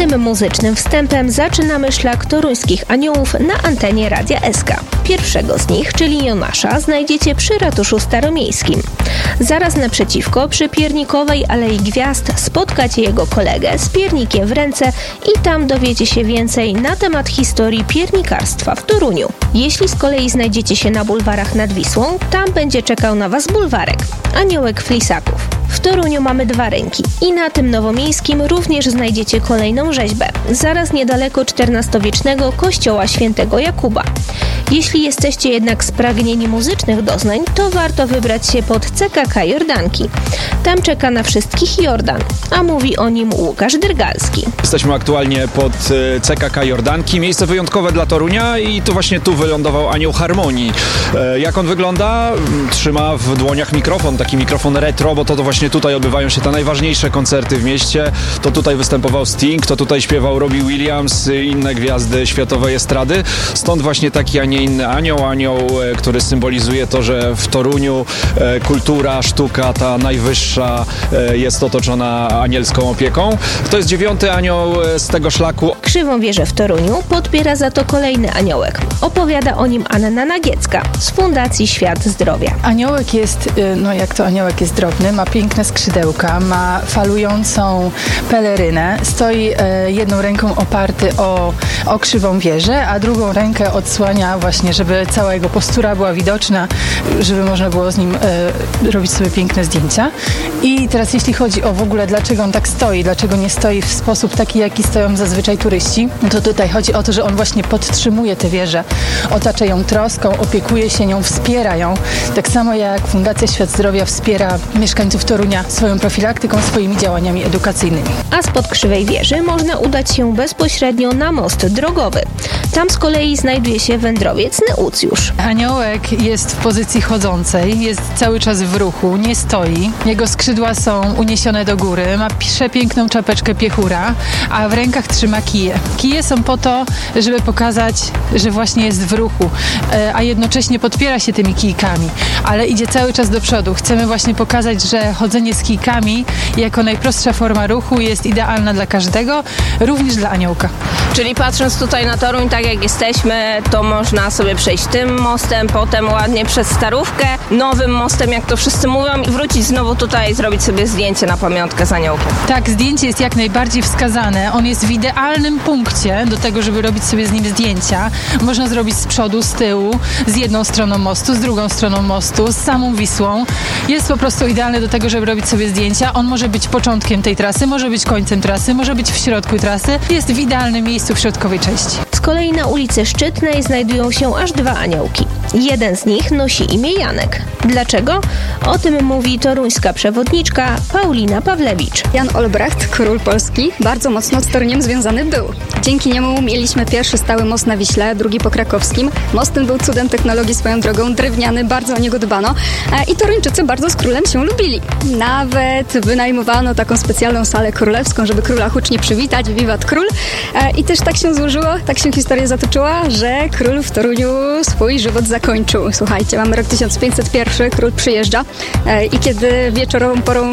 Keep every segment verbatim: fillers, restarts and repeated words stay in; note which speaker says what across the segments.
Speaker 1: Tym muzycznym wstępem zaczynamy szlak toruńskich aniołów na antenie Radia S K. Pierwszego z nich, czyli Jonasza, znajdziecie przy ratuszu staromiejskim. Zaraz naprzeciwko, przy Piernikowej Alei Gwiazd, spotkacie jego kolegę z piernikiem w ręce i tam dowiecie się więcej na temat historii piernikarstwa w Toruniu. Jeśli z kolei znajdziecie się na bulwarach nad Wisłą, tam będzie czekał na Was bulwarek Aniołek Flisaków. W Toruniu mamy dwa rynki i na tym nowomiejskim również znajdziecie kolejną rzeźbę, zaraz niedaleko czternastowiecznego kościoła świętego Jakuba. Jeśli jesteście jednak spragnieni muzycznych doznań, to warto wybrać się pod C K K Jordanki. Tam czeka na wszystkich Jordan, a mówi o nim Łukasz Drgalski.
Speaker 2: Jesteśmy aktualnie pod C K K Jordanki, miejsce wyjątkowe dla Torunia i to właśnie tu wylądował Anioł Harmonii. Jak on wygląda? Trzyma w dłoniach mikrofon, taki mikrofon retro, bo to, to właśnie tutaj odbywają się te najważniejsze koncerty w mieście. To tutaj występował Sting, to tutaj śpiewał Robbie Williams, inne gwiazdy światowej estrady. Stąd właśnie taki, a nie inny anioł. Anioł, który symbolizuje to, że w Toruniu kultura, sztuka, ta najwyższa jest otoczona anielską opieką. To jest dziewiąty anioł z tego szlaku.
Speaker 1: Krzywą wieżę w Toruniu podpiera za to kolejny aniołek. Opowiada o nim Anna Nagiecka z Fundacji Świat Zdrowia.
Speaker 3: Aniołek jest, no jak to aniołek jest drobny, ma piękne skrzydełka, ma falującą pelerynę, stoi e, jedną ręką oparty o, o krzywą wieżę, a drugą rękę odsłania właśnie, żeby cała jego postura była widoczna, żeby można było z nim e, robić sobie piękne zdjęcia. I teraz jeśli chodzi o w ogóle dlaczego on tak stoi, dlaczego nie stoi w sposób taki, jaki stoją zazwyczaj turyści, to tutaj chodzi o to, że on właśnie podtrzymuje tę wieżę, otacza ją troską, opiekuje się nią, wspiera ją. Tak samo jak Fundacja Świat Zdrowia wspiera mieszkańców Torunia swoją profilaktyką, swoimi działaniami edukacyjnymi.
Speaker 1: A spod krzywej wieży można udać się bezpośrednio na most drogowy. Tam z kolei znajduje się wędrowiec Neucjusz.
Speaker 3: Aniołek jest w pozycji chodzącej, jest cały czas w ruchu, nie stoi. Jego skrzydła są uniesione do góry, ma przepiękną czapeczkę piechura, a w rękach trzyma kije. Kije są po to, żeby pokazać, że właśnie jest w ruchu, a jednocześnie podpiera się tymi kijkami, ale idzie cały czas do przodu. Chcemy właśnie pokazać, że chodzenie z kijkami jako najprostsza forma ruchu jest idealna dla każdego, również dla aniołka.
Speaker 4: Czyli patrząc tutaj na Toruń, tak jak jesteśmy, to można sobie przejść tym mostem, potem ładnie przez Starówkę, nowym mostem, jak to wszyscy mówią, i wrócić znowu tutaj i zrobić sobie zdjęcie na pamiątkę z aniołkiem.
Speaker 3: Tak, zdjęcie jest jak najbardziej wskazane. On jest w idealnym punkcie do tego, żeby robić sobie z nim zdjęcia. Można zrobić z przodu, z tyłu, z jedną stroną mostu, z drugą stroną mostu, z samą Wisłą. Jest po prostu idealny do tego, żeby robić sobie zdjęcia. On może być początkiem tej trasy, może być końcem trasy, może być w środku trasy. Jest w idealnym miejscu w środkowej części.
Speaker 1: Z kolei na ulicy Szczytnej znajdują się aż dwa aniołki. Jeden z nich nosi imię Janek. Dlaczego? O tym mówi toruńska przewodniczka Paulina Pawlewicz.
Speaker 5: Jan Olbracht, król Polski, bardzo mocno z Toruniem związany był. Dzięki niemu mieliśmy pierwszy stały most na Wiśle, drugi po krakowskim. Most ten był cudem technologii swoją drogą, drewniany, bardzo o niego dbano i Toruńczycy bardzo z królem się lubili. Nawet wynajmowano taką specjalną salę królewską, żeby króla hucznie przywitać, wiwat król. I też tak się złożyło, tak się historia zatoczyła, że król w Toruniu swój żywot zakończył. Słuchajcie, mamy rok tysiąc pięćset jeden, król przyjeżdża i kiedy wieczorową porą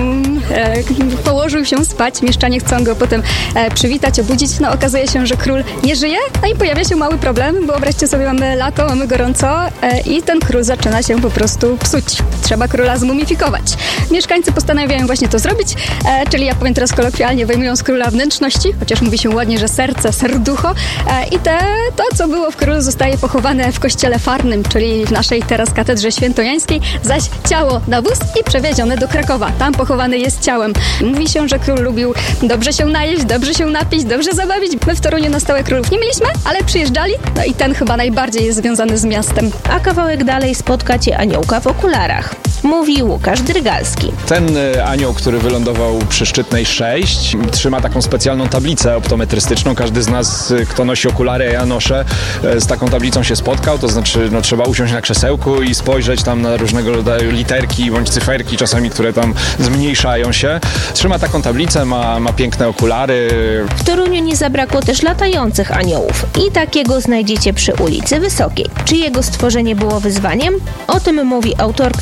Speaker 5: położył się spać, mieszczanie chcą go potem przywitać, obudzić, no okazuje się, że król nie żyje, no i pojawia się mały problem, bo wyobraźcie sobie, mamy lato, mamy gorąco i ten król zaczyna się po prostu psuć. Trzeba króla zmumifikować. Mieszkańcy postanawiają właśnie to zrobić, czyli ja powiem teraz kolokwialnie, wyjmują z króla wnętrzności, chociaż mówi się ładnie, że serce, serducho i te, to, co było w królu, zostaje pochowane w kościele farnym, czyli w naszej teraz katedrze świętojańskiej, zaś ciało na wóz i przewiezione do Krakowa. Tam pochowany jest ciałem. Mówi się, że król lubił dobrze się najeść, dobrze się napić, dobrze zabawić. My w Toruniu na stałe królów nie mieliśmy, ale przyjeżdżali, no i ten chyba najbardziej jest związany z miastem.
Speaker 1: A kawałek dalej spotkacie aniołka w okularach. Mówi Łukasz Drgalski.
Speaker 2: Ten anioł, który wylądował przy Szczytnej sześć, trzyma taką specjalną tablicę optometrystyczną. Każdy z nas, kto nosi okulary, a ja noszę, z taką tablicą się spotkał. To znaczy, no, trzeba usiąść na krzesełku i spojrzeć tam na różnego rodzaju literki bądź cyferki, czasami, które tam zmniejszają się. Trzyma taką tablicę, ma, ma piękne okulary.
Speaker 1: W Toruniu nie zabrakło też latających aniołów i takiego znajdziecie przy ulicy Wysokiej. Czy jego stworzenie było wyzwaniem? O tym mówi autorka wszystkich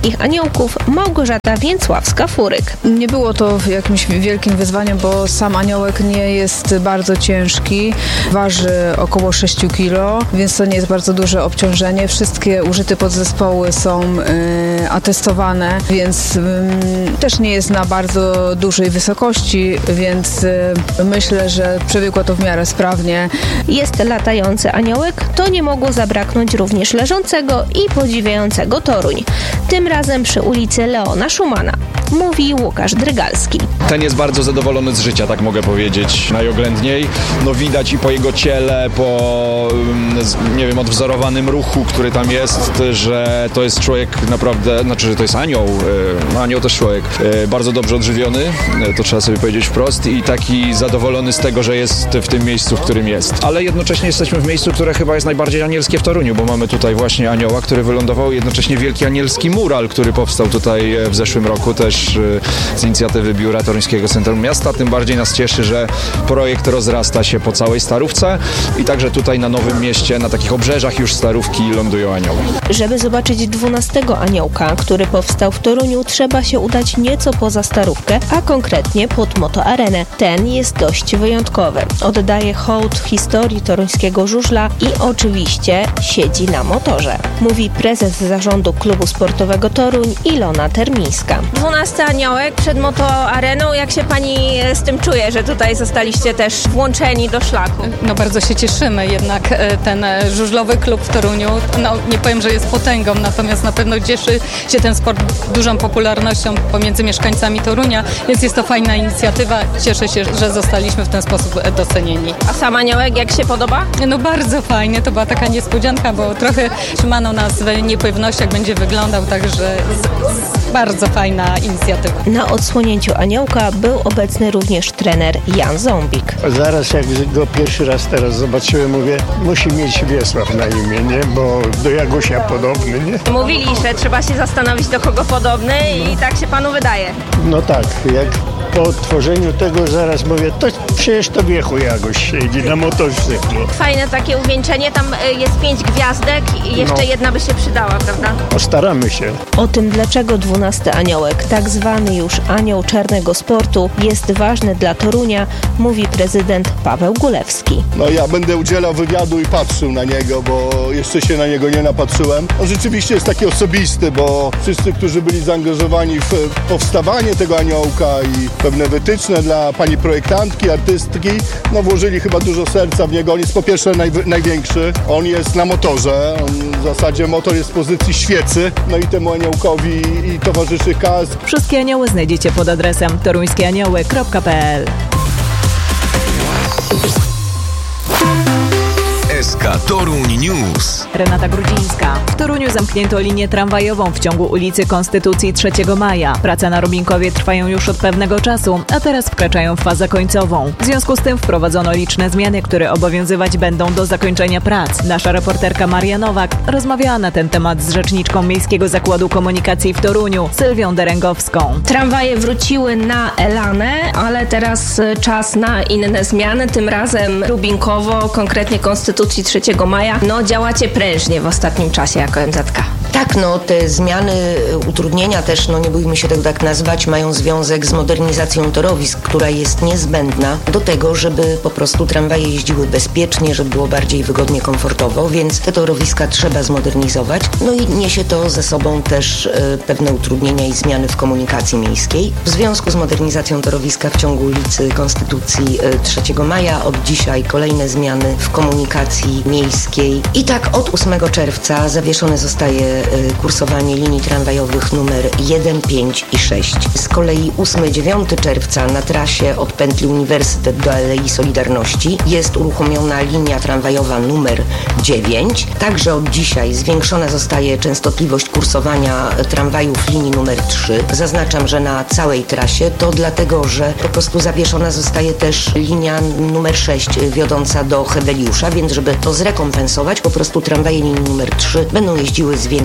Speaker 1: Toruńskich Aniołków Małgorzata Więcławska-Furyk.
Speaker 3: Nie było to jakimś wielkim wyzwaniem, bo sam aniołek nie jest bardzo ciężki. Waży około sześć kilo, więc to nie jest bardzo duże obciążenie. Wszystkie użyte podzespoły są y, atestowane, więc y, też nie jest na bardzo dużej wysokości, więc y, myślę, że przebiegło to w miarę sprawnie.
Speaker 1: Jest latający aniołek, to nie mogło zabraknąć również leżącego i podziwiającego Toruń. Tym razem przy ulicy Leona Schumana. Mówi Łukasz Drygalski.
Speaker 2: Ten jest bardzo zadowolony z życia, tak mogę powiedzieć, najoględniej. No widać i po jego ciele, po nie wiem, odwzorowanym ruchu, który tam jest, że to jest człowiek naprawdę, znaczy, że to jest anioł, no anioł też człowiek, bardzo dobrze odżywiony, to trzeba sobie powiedzieć wprost, i taki zadowolony z tego, że jest w tym miejscu, w którym jest. Ale jednocześnie jesteśmy w miejscu, które chyba jest najbardziej anielskie w Toruniu, bo mamy tutaj właśnie anioła, który wylądował, jednocześnie wielki anielski mural, który powstał tutaj w zeszłym roku też z inicjatywy Biura Toruńskiego Centrum Miasta. Tym bardziej nas cieszy, że projekt rozrasta się po całej Starówce i także tutaj na Nowym Mieście, na takich obrzeżach już Starówki lądują anioły.
Speaker 1: Żeby zobaczyć dwunastego aniołka, który powstał w Toruniu, trzeba się udać nieco poza Starówkę, a konkretnie pod Motoarenę. Ten jest dość wyjątkowy. Oddaje hołd historii toruńskiego żużla i oczywiście siedzi na motorze. Mówi prezes zarządu klubu sportowego Toruń Ilona Termińska.
Speaker 4: dwunasty aniołek przed Motoareną. Jak się pani z tym czuje, że tutaj zostaliście też włączeni do szlaku?
Speaker 6: No bardzo się cieszymy, jednak ten żużlowy klub w Toruniu, no nie powiem, że jest potęgą, natomiast na pewno cieszy się ten sport dużą popularnością pomiędzy mieszkańcami Torunia, więc jest to fajna inicjatywa. Cieszę się, że zostaliśmy w ten sposób docenieni.
Speaker 4: A sam aniołek jak się podoba?
Speaker 6: No bardzo fajnie, to była taka niespodzianka, bo trochę trzymano nas w niepewności, jak będzie wyglądał, także z, z, bardzo fajna inicjatywa.
Speaker 1: Na odsłonięciu aniołka był obecny również trener Jan Ząbik.
Speaker 7: Zaraz jak go pierwszy raz teraz zobaczyłem, mówię, musi mieć Wiesław na imię, nie? Bo do Jagusia podobny, nie?
Speaker 4: Mówili, że trzeba się zastanowić, do kogo podobny, no. I tak się panu wydaje.
Speaker 7: No tak, jak po tworzeniu tego zaraz mówię, to przecież to wiechu Jaguś siedzi na motocyklu.
Speaker 4: Fajne takie uwieńczenie, tam jest pięć gwiazdek i jeszcze no. jedna by się przydała, prawda?
Speaker 7: Postaramy się.
Speaker 1: O tym, dlaczego dwunasty aniołek, tak zwany już anioł czarnego sportu, jest ważny dla Torunia, mówi prezydent Paweł Gulewski.
Speaker 8: No ja będę udzielał wywiadu i patrzył na niego, bo jeszcze się na niego nie napatrzyłem. On rzeczywiście jest taki osobisty, bo wszyscy, którzy byli zaangażowani w powstawanie tego aniołka i pewne wytyczne dla pani projektantki, artystki, no włożyli chyba dużo serca w niego. On jest po pierwsze naj, największy, on jest na motorze, on w zasadzie motor jest w pozycji świecy, no i temu aniołkowi i towarzyszy kask.
Speaker 9: Wszystkie anioły znajdziecie pod adresem toruńskie kropka p l.
Speaker 10: S K Toruń News.
Speaker 9: Renata Grudzińska. W Toruniu zamknięto linię tramwajową w ciągu ulicy Konstytucji trzeciego maja. Prace na Rubinkowie trwają już od pewnego czasu, a teraz wkraczają w fazę końcową. W związku z tym wprowadzono liczne zmiany, które obowiązywać będą do zakończenia prac. Nasza reporterka Maria Nowak rozmawiała na ten temat z rzeczniczką Miejskiego Zakładu Komunikacji w Toruniu, Sylwią Derengowską.
Speaker 4: Tramwaje wróciły na Elanę, ale teraz czas na inne zmiany. Tym razem Rubinkowo, konkretnie Konstytucji trzeciego maja. No działacie prężnie w ostatnim czasie jako M Z K.
Speaker 11: Tak, no te zmiany, utrudnienia też, no nie bójmy się tego tak nazwać, mają związek z modernizacją torowisk, która jest niezbędna do tego, żeby po prostu tramwaje jeździły bezpiecznie, żeby było bardziej wygodnie, komfortowo, więc te torowiska trzeba zmodernizować. No i niesie to ze sobą też e, pewne utrudnienia i zmiany w komunikacji miejskiej. W związku z modernizacją torowiska w ciągu ulicy Konstytucji e, trzeciego maja od dzisiaj kolejne zmiany w komunikacji miejskiej. I tak od ósmego czerwca zawieszone zostaje kursowanie linii tramwajowych numer jeden, pięć i sześć. Z kolei ósmego do dziewiątego czerwca na trasie od pętli Uniwersytet do Alei Solidarności jest uruchomiona linia tramwajowa numer dziewięć. Także od dzisiaj zwiększona zostaje częstotliwość kursowania tramwajów linii numer trzy. Zaznaczam, że na całej trasie to dlatego, że po prostu zawieszona zostaje też linia numer sześć wiodąca do Hedeliusza, więc żeby to zrekompensować, po prostu tramwaje linii numer trzy będą jeździły z większą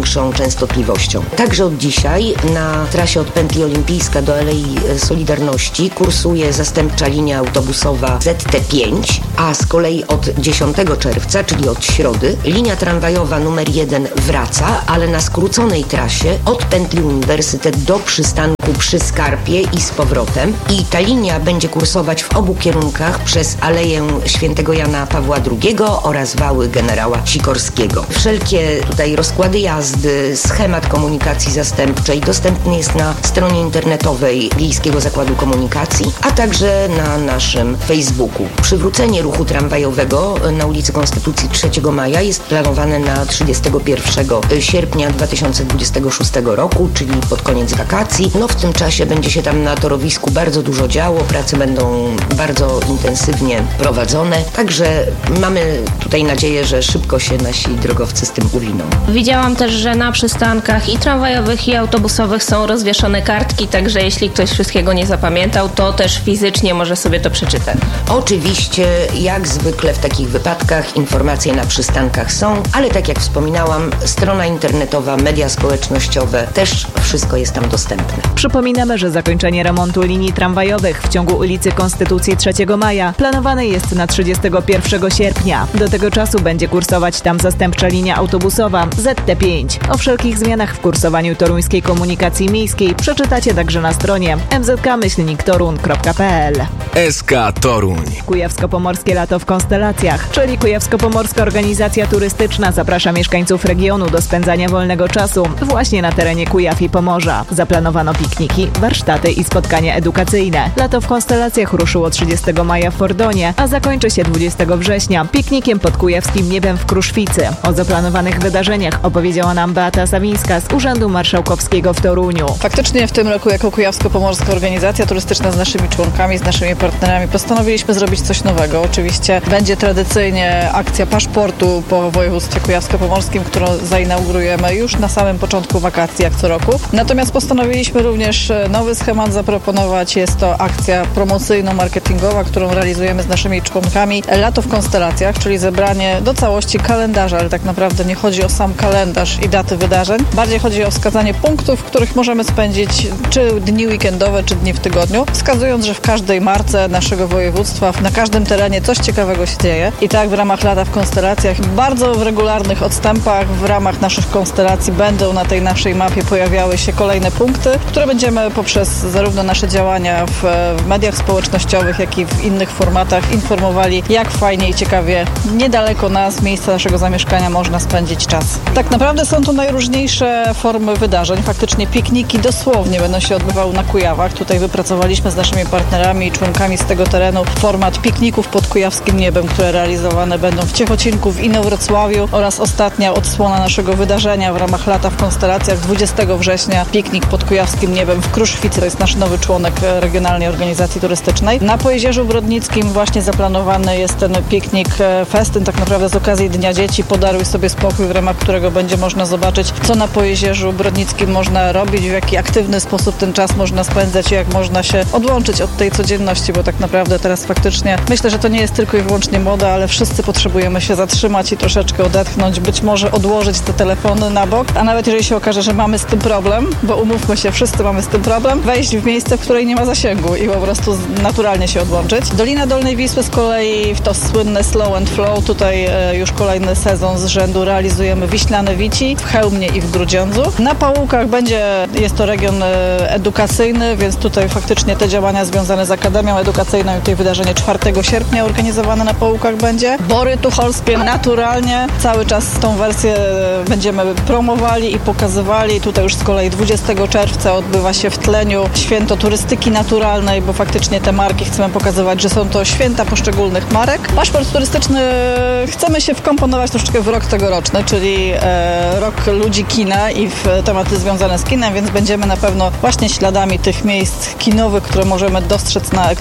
Speaker 11: większą częstotliwością. Także od dzisiaj na trasie od pętli Olimpijska do Alei Solidarności kursuje zastępcza linia autobusowa Z T pięć, a z kolei od dziesiątego czerwca, czyli od środy, linia tramwajowa numer jeden wraca, ale na skróconej trasie od pętli Uniwersytet do przystanku przy Skarpie i z powrotem. I ta linia będzie kursować w obu kierunkach przez Aleję Świętego Jana Pawła drugiego oraz wały generała Sikorskiego. Wszelkie tutaj rozkłady jazdy, schemat komunikacji zastępczej dostępny jest na stronie internetowej Wiejskiego Zakładu Komunikacji, a także na naszym Facebooku. Przywrócenie ruchu tramwajowego na ulicy Konstytucji trzeciego maja jest planowane na trzydziestego pierwszego sierpnia dwa tysiące dwudziestego szóstego roku, czyli pod koniec wakacji. No w tym czasie będzie się tam na torowisku bardzo dużo działo, prace będą bardzo intensywnie prowadzone, także mamy tutaj nadzieję, że szybko się nasi drogowcy z tym uwiną.
Speaker 4: Widziałam też, że na przystankach i tramwajowych, i autobusowych są rozwieszone kartki, także jeśli ktoś wszystkiego nie zapamiętał, to też fizycznie może sobie to przeczytać.
Speaker 11: Oczywiście, jak zwykle w takich wypadkach informacje na przystankach są, ale tak jak wspominałam, strona internetowa, media społecznościowe, też wszystko jest tam dostępne.
Speaker 9: Przypominamy, że zakończenie remontu linii tramwajowych w ciągu ulicy Konstytucji trzeciego maja planowane jest na trzydziestego pierwszego sierpnia. Do tego czasu będzie kursować tam zastępcza linia autobusowa Z T pięć. O wszelkich zmianach w kursowaniu toruńskiej komunikacji miejskiej przeczytacie także na stronie m z k myślnik torun kropka p l.
Speaker 10: S K Toruń.
Speaker 9: Kujawsko-Pomorskie Lato w Konstelacjach, czyli Kujawsko-Pomorska Organizacja Turystyczna zaprasza mieszkańców regionu do spędzania wolnego czasu właśnie na terenie Kujaw i Pomorza. Zaplanowano pikniki, warsztaty i spotkania edukacyjne. Lato w Konstelacjach ruszyło trzydziestego maja w Fordonie, a zakończy się dwudziestego września piknikiem pod kujawskim niebem w Kruszwicy. O zaplanowanych wydarzeniach opowiedziała nam Beata Sawińska z Urzędu Marszałkowskiego w Toruniu.
Speaker 3: Faktycznie w tym roku jako Kujawsko-Pomorska Organizacja Turystyczna z naszymi członkami, z naszymi partnerami postanowiliśmy zrobić coś nowego. Oczywiście będzie tradycyjnie akcja paszportu po województwie kujawsko-pomorskim, którą zainaugurujemy już na samym początku wakacji, jak co roku. Natomiast postanowiliśmy również nowy schemat zaproponować. Jest to akcja promocyjno-marketingowa, którą realizujemy z naszymi członkami. Lato w Konstelacjach, czyli zebranie do całości kalendarza, ale tak naprawdę nie chodzi o sam kalendarz i daty wydarzeń. Bardziej chodzi o wskazanie punktów, w których możemy spędzić czy dni weekendowe, czy dni w tygodniu, wskazując, że w każdej marce naszego województwa, na każdym terenie coś ciekawego się dzieje. I tak w ramach Lata w Konstelacjach, bardzo w regularnych odstępach, w ramach naszych konstelacji będą na tej naszej mapie pojawiały się kolejne punkty, które będziemy poprzez zarówno nasze działania w, w mediach społecznościowych, jak i w innych formatach informowali, jak fajnie i ciekawie niedaleko nas, miejsca naszego zamieszkania można spędzić czas. Tak naprawdę są to najróżniejsze formy wydarzeń. Faktycznie pikniki dosłownie będą się odbywały na Kujawach. Tutaj wypracowaliśmy z naszymi partnerami i członkami z tego terenu format pikników pod kujawskim niebem, które realizowane będą w Ciechocinku, w Inowrocławiu oraz ostatnia odsłona naszego wydarzenia w ramach Lata w Konstelacjach dwudziestego września piknik pod kujawskim niebem w Kruszwicy. To jest nasz nowy członek Regionalnej Organizacji Turystycznej. Na Pojezierzu Brodnickim właśnie zaplanowany jest ten piknik festyn, tak naprawdę z okazji Dnia Dzieci. Podaruj sobie spokój, w ramach którego będzie można zobaczyć, co na Pojezierzu Brodnickim można robić, w jaki aktywny sposób ten czas można spędzać i jak można się odłączyć od tej codzienności, bo tak naprawdę teraz faktycznie myślę, że to nie jest tylko i wyłącznie moda, ale wszyscy potrzebujemy się zatrzymać i troszeczkę odetchnąć, być może odłożyć te telefony na bok, a nawet jeżeli się okaże, że mamy z tym problem, bo umówmy się, wszyscy mamy z tym problem, wejść w miejsce, w której nie ma zasięgu i po prostu naturalnie się odłączyć. Dolina Dolnej Wisły z kolei w to słynne Slow and Flow, tutaj e, już kolejny sezon z rzędu realizujemy Wiślane Wici w Chełmie i w Grudziądzu. Na Pałukach będzie, jest to region e, edukacyjny, więc tutaj faktycznie te działania związane z Akademią Edukacyjną i tutaj wydarzenie czwartego sierpnia organizowane na Pałukach będzie. Bory tucholskie naturalnie cały czas tą wersję będziemy promowali i pokazywali. Tutaj już z kolei dwudziestego czerwca odbywa się w Tleniu święto turystyki naturalnej, bo faktycznie te marki chcemy pokazywać, że są to święta poszczególnych marek. Paszport turystyczny chcemy się wkomponować troszeczkę w rok tegoroczny, czyli e, rok ludzi kina i w tematy związane z kinem, więc będziemy na pewno właśnie śladami tych miejsc kinowych, które możemy dostrzec na ekranie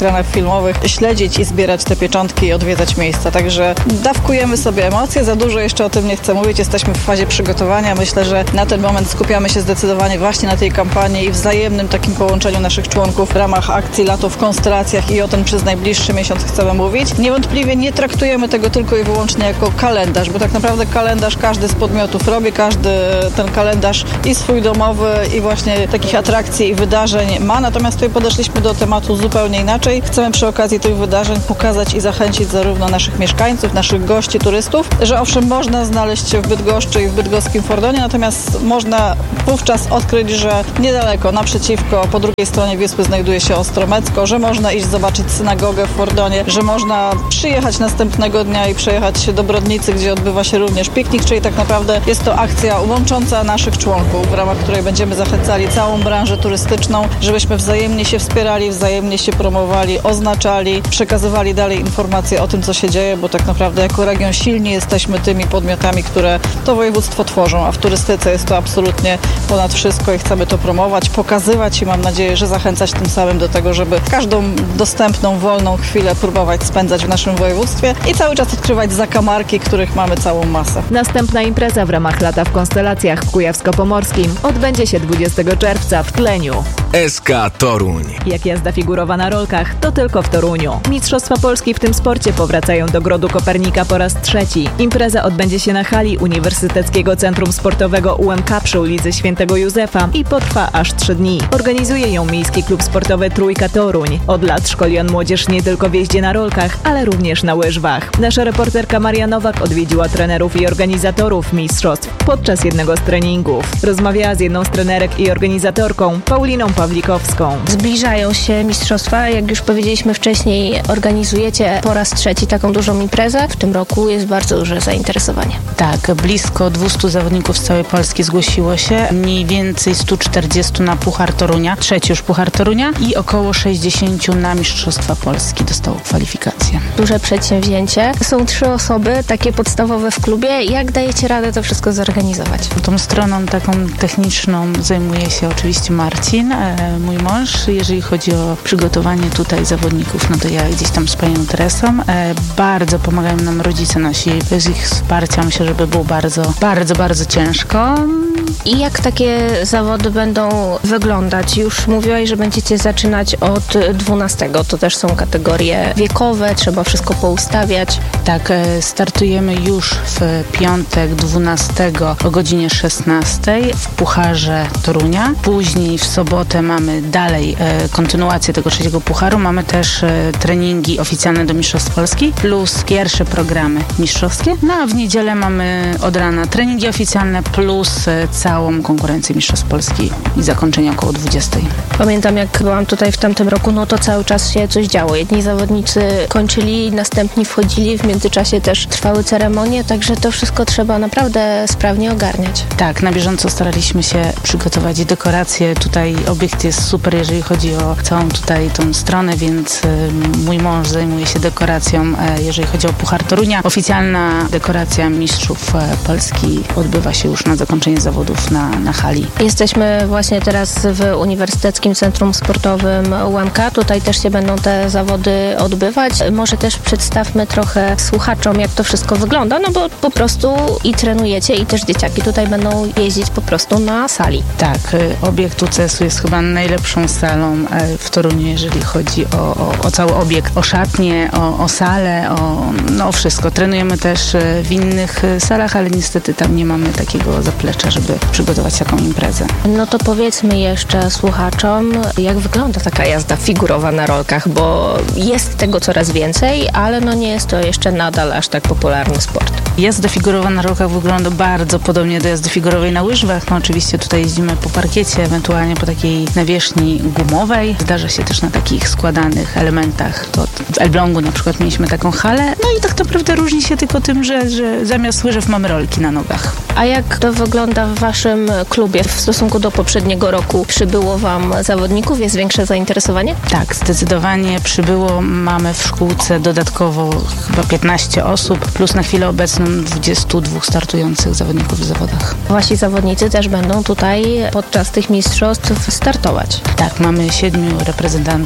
Speaker 12: ekranach filmowych śledzić i zbierać te pieczątki i odwiedzać miejsca. Także dawkujemy sobie emocje, za dużo jeszcze o tym nie chcę mówić, jesteśmy w fazie przygotowania. Myślę, że na ten moment skupiamy się zdecydowanie właśnie na tej kampanii i wzajemnym takim połączeniu naszych członków w ramach akcji Lato w Konstelacjach i o tym przez najbliższy miesiąc chcemy mówić. Niewątpliwie nie traktujemy tego tylko i wyłącznie jako kalendarz, bo tak naprawdę kalendarz każdy z podmiotów robi, każdy ten kalendarz i swój domowy i właśnie takich atrakcji i wydarzeń ma, natomiast tutaj podeszliśmy do tematu zupełnie inaczej. Chcemy przy okazji tych wydarzeń pokazać i zachęcić zarówno naszych mieszkańców, naszych gości, turystów, że owszem, można znaleźć się w Bydgoszczy i w bydgoskim Fordonie, natomiast można wówczas odkryć, że niedaleko, naprzeciwko, po drugiej stronie Wisły znajduje się Ostromecko, że można iść zobaczyć synagogę w Fordonie, że można przyjechać następnego dnia i przejechać się do Brodnicy, gdzie odbywa się również piknik, czyli tak naprawdę jest to akcja łącząca naszych członków, w ramach której będziemy zachęcali całą branżę turystyczną, żebyśmy wzajemnie się wspierali, wzajemnie się promowali, oznaczali, przekazywali dalej informacje o tym, co się dzieje, bo tak naprawdę jako region silni jesteśmy tymi podmiotami, które to województwo tworzą, a w turystyce jest to absolutnie ponad wszystko i chcemy to promować, pokazywać i mam nadzieję, że zachęcać tym samym do tego, żeby każdą dostępną, wolną chwilę próbować spędzać w naszym województwie i cały czas odkrywać zakamarki, których mamy całą masę.
Speaker 9: Następna impreza w ramach Lata w Konstelacjach w Kujawsko-Pomorskim odbędzie się dwudziestego czerwca w Tleniu.
Speaker 10: S K Toruń.
Speaker 9: Jak jazda figurowa na rolkach, to tylko w Toruniu. Mistrzostwa Polski w tym sporcie powracają do Grodu Kopernika po raz trzeci. Impreza odbędzie się na hali Uniwersyteckiego Centrum Sportowego U M K przy ulicy Świętego Józefa i potrwa aż trzy dni. Organizuje ją Miejski Klub Sportowy Trójka Toruń. Od lat szkoli on młodzież nie tylko w jeździe na rolkach, ale również na łyżwach. Nasza reporterka Maria Nowak odwiedziła trenerów i organizatorów mistrzostw podczas jednego z treningów. Rozmawiała z jedną z trenerek i organizatorką, Pauliną Pawlikowską.
Speaker 1: Zbliżają się mistrzostwa, jak już powiedzieliśmy wcześniej, organizujecie po raz trzeci taką dużą imprezę. W tym roku jest bardzo duże zainteresowanie.
Speaker 13: Tak, blisko dwieście zawodników z całej Polski zgłosiło się, mniej więcej sto czterdzieści na Puchar Torunia, trzeci już Puchar Torunia i około sześćdziesiąt na Mistrzostwa Polski dostało kwalifikacje.
Speaker 1: Duże przedsięwzięcie. Są trzy osoby, takie podstawowe w klubie. Jak dajecie radę to wszystko zorganizować?
Speaker 13: Tą stroną taką techniczną zajmuje się oczywiście Marcin, e, mój mąż. Jeżeli chodzi o przygotowanie tutaj zawodników, no to ja gdzieś tam z panią Teresą. E, bardzo pomagają nam rodzice nasi. Bez ich wsparcia myślę, że by było bardzo, bardzo, bardzo ciężko.
Speaker 1: I jak takie zawody będą wyglądać? Już mówiłaś, że będziecie zaczynać od dwunastego. To też są kategorie wiekowe, trzeba wszystko poustawiać.
Speaker 13: Tak, startujemy już w piątek dwunastego o godzinie szesnastej w Pucharze Torunia. Później w sobotę mamy dalej e, kontynuację tego trzeciego Pucharu. Mamy też e, treningi oficjalne do Mistrzostw Polski plus pierwsze programy mistrzowskie. No a w niedzielę mamy od rana treningi oficjalne plus e, całą konkurencję Mistrzostw Polski i zakończenie około dwudziestej.
Speaker 1: Pamiętam, jak byłam tutaj w tamtym roku, no to cały czas się coś działo. Jedni zawodnicy kończyli, następni wchodzili, w międzyczasie też trwały ceremonie, także to wszystko trzeba naprawdę sprawnie ogarniać.
Speaker 13: Tak, na bieżąco staraliśmy się przygotować dekoracje. Tutaj obiekt jest super, jeżeli chodzi o całą tutaj tą stronę, więc y, mój mąż zajmuje się dekoracją, y, jeżeli chodzi o Puchar Torunia. Oficjalna dekoracja Mistrzów y, Polski odbywa się już na zakończenie zawodów na, na hali.
Speaker 1: Jesteśmy właśnie teraz w Uniwersyteckim Centrum Sportowym U M K. Tutaj też się będą te zawody odbywać. Może też przedstawmy trochę słuchaczom, jak to wszystko wygląda, no bo po prostu i trenujecie, i też dzieciaki tutaj będą jeździć po prostu na sali.
Speaker 13: Tak, obiekt U C S u jest chyba najlepszą salą w Toruniu, jeżeli chodzi o, o, o cały obiekt, o szatnię, o, o salę, o, no, o wszystko. Trenujemy też w innych salach, ale niestety tam nie mamy takiego zaplecza, żeby przygotować taką imprezę.
Speaker 1: No to powiedzmy jeszcze słuchaczom, jak wygląda taka jazda figurowa na rolkach, bo jest tego coraz więcej, ale no nie jest to jeszcze nadal aż tak popularny sport.
Speaker 13: Jazda figurowa na rolkach wygląda bardzo podobnie do jazdy figurowej na łyżwach. No oczywiście tutaj jeździmy po parkiecie, ewentualnie po takiej nawierzchni gumowej. Zdarza się też na takich składanych elementach. To w Elblągu na przykład mieliśmy taką halę. No i tak naprawdę różni się tylko tym, że, że zamiast łyżew mamy rolki na nogach.
Speaker 1: A jak to wygląda w waszym klubie w stosunku do poprzedniego roku? Przybyło wam zawodników? Jest większe zainteresowanie?
Speaker 13: Tak, zdecydowanie przybyło. Mamy w szkółce dodatkowo chyba piętnaście osób, plus na chwilę obecną dwudziestu dwóch startujących zawodników w zawodach.
Speaker 1: Wasi zawodnicy też będą tutaj podczas tych mistrzostw startować?
Speaker 13: Tak, mamy siedmiu reprezentantów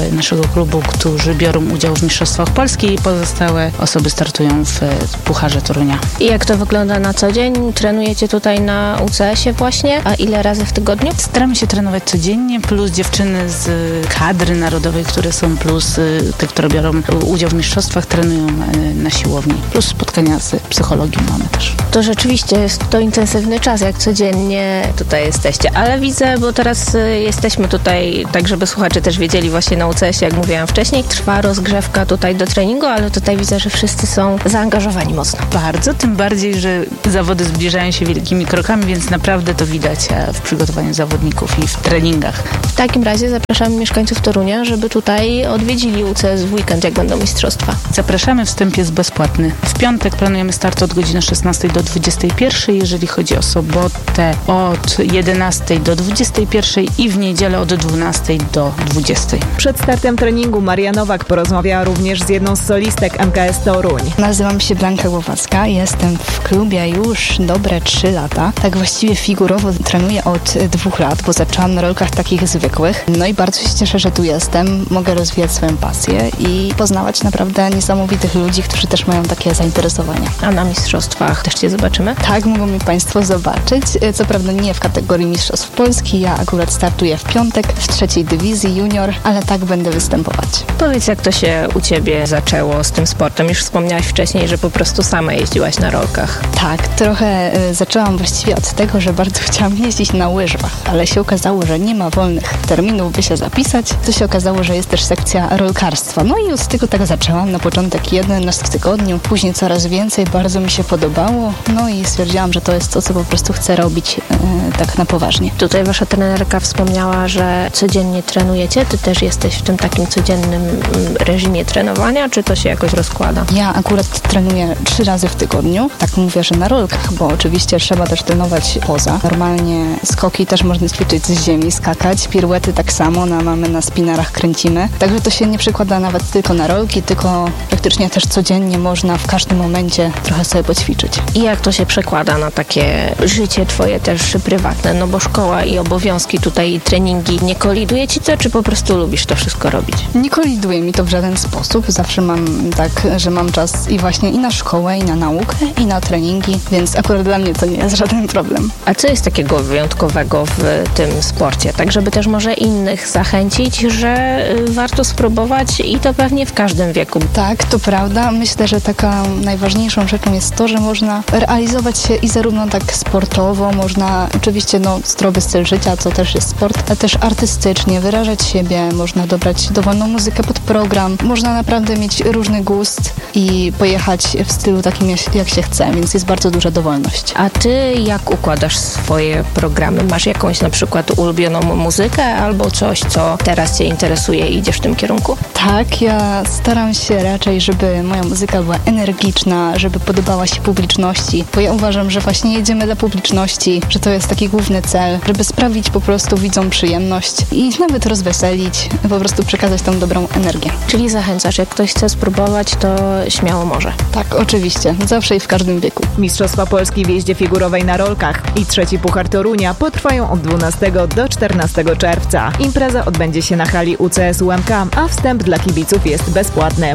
Speaker 13: naszego klubu, którzy biorą udział w Mistrzostwach Polski i pozostałe osoby startują w Pucharze Torunia.
Speaker 1: I jak to wygląda na co dzień? Trenujecie tutaj na U C S ie właśnie, a ile razy w tygodniu?
Speaker 13: Staramy się trenować codziennie, plus dziewczyny z kadry narodowej, które są, plus te, które biorą udział w mistrzostwach, trenują na siłowni, plus spotkania z psychologią mamy też.
Speaker 1: To rzeczywiście jest to intensywny czas, jak codziennie tutaj jesteście, ale widzę, bo teraz jesteśmy tutaj, tak żeby słuchacze też wiedzieli, właśnie na U C S ie, jak mówiłam wcześniej, trwa rozgrzewka tutaj do treningu, ale tutaj widzę, że wszyscy są zaangażowani mocno.
Speaker 13: Bardzo, tym bardziej, że zawody zbliżają się wielkimi krokami, więc naprawdę to widać w przygotowaniu zawodników i w treningach.
Speaker 1: W takim razie zapraszamy mieszkańców Torunia, żeby tutaj odwiedzili U C S w weekend, jak będą mistrzostwa.
Speaker 13: Zapraszamy, wstęp jest bezpłatny. W piątek planujemy start od godziny szesnastej do dwudziestej pierwszej, jeżeli chodzi o sobotę od jedenastej do dwudziestej pierwszej i w niedzielę od dwunastej do dwudziestej.
Speaker 9: Przed startem treningu Maria Nowak porozmawiała również z jedną z solistek M K S Toruń.
Speaker 14: Nazywam się Blanka Głowacka, jestem w klubie już dobre trzy lata. Tak właściwie figurowo trenuję od dwóch lat, bo zaczęłam na rolkach takich zwykłych. No i bardzo się cieszę, że tu jestem. Mogę rozwijać swoją pasję i poznawać naprawdę niesamowitych ludzi, którzy też mają takie zainteresowania.
Speaker 1: A na mistrzostwach też Cię zobaczymy?
Speaker 14: Tak, mogą mnie Państwo zobaczyć. Co prawda nie w kategorii Mistrzostw Polski, ja akurat startuję w piątek w trzeciej dywizji junior, ale tak będę występować.
Speaker 1: Powiedz, jak to się u Ciebie zaczęło z tym sportem? Już wspomniałaś wcześniej, że po prostu sama jeździłaś na rolkach.
Speaker 14: Tak, trochę y, zaczęłam właściwie od tego, że bardzo chciałam jeździć na łyżwach, ale się okazało, że nie ma wolnych terminów, by się zapisać. To się okazało, że jest też sekcja rolkarstwa. No i od tego tak zaczęłam. Na początek jeden raz w tygodniu, później coraz więcej. Bardzo mi się podobało. No i stwierdziłam, że to jest to, co po prostu chcę robić y, tak na poważnie.
Speaker 1: Tutaj Wasza trenerka wspomniała, że codziennie trenujecie. Ty też jesteś w tym takim codziennym reżimie trenowania, czy to się jakoś rozkłada?
Speaker 14: Ja akurat trenuję trzy razy w tygodniu. Tak mówię, że na rolkach, bo oczywiście trzeba też trenować poza. Normalnie skoki też można ćwiczyć z ziemi, skakać. Piruety tak samo, na, mamy na spinarach, kręcimy. Także to się nie przekłada nawet tylko na rolki, tylko praktycznie też codziennie można w każdym momencie trochę sobie poćwiczyć.
Speaker 1: I jak to się przekłada na takie życie Twoje też prywatne? No bo szkoła i obowiązki tutaj, i treningi, nie koliduje Ci to, czy po prostu lubisz to wszystko robić?
Speaker 14: Nie koliduje mi to w żaden sposób. Zawsze mam tak, że mam czas i właśnie i na szkołę, i na naukę, i na treningi, więc akurat dla mnie to nie jest żaden problem.
Speaker 1: A co jest takiego wyjątkowego w tym sporcie? Tak, żeby też może innych zachęcić, że warto spróbować i to pewnie w każdym wieku.
Speaker 14: Tak, to prawda. Myślę, że taką najważniejszą rzeczą jest to, że można realizować się i zarówno tak sportowo, można oczywiście no, zdrowy styl życia, co też jest sport, ale też artystycznie wyrażać siebie, można dobrać dowolną muzykę pod program, można naprawdę mieć różny gust i pojechać w stylu takim, jak się chce, więc jest bardzo duża dowolność.
Speaker 1: A Ty jak układasz swoje programy? Masz jakąś na przykład ulubioną muzykę albo coś, co teraz Cię interesuje i idziesz w tym kierunku?
Speaker 14: Tak, ja staram się raczej, żeby moja muzyka była energiczna, żeby podobała się publiczności, bo ja uważam, że właśnie jedziemy dla publiczności, że to jest taki główny cel, żeby sprawić po prostu widzom przyjemność i nawet rozweselić, po prostu przekazać tą dobrą energię.
Speaker 1: Czyli zachęcasz, jak ktoś chce spróbować, to śmiało może.
Speaker 14: Tak, oczywiście, zawsze i w każdym wieku.
Speaker 9: Mistrzostwa Polski w jeździe figurowej na rolkach i trzeci Puchar Torunia potrwają od dwunastego do czternastego czerwca. Impreza odbędzie się na hali U C S U M K, a wstęp dla kibiców jest bezpłatny.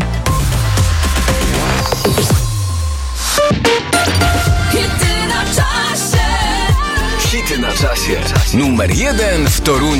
Speaker 10: Hity na czasie. Numer jeden w Toruniu.